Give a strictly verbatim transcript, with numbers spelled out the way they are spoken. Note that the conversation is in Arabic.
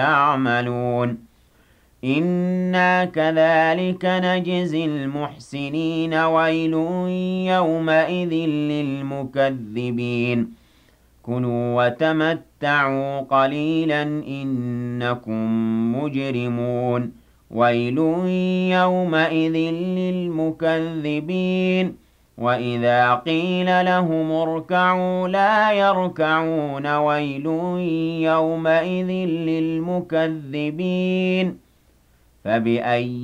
يعملون إنا كذلك نجزي المحسنين ويل يومئذ للمكذبين كلوا وتمتعوا قليلا إنكم مجرمون ويل يومئذ للمكذبين وإذا قيل لهم اركعوا لا يركعون ويل يومئذ للمكذبين فبأي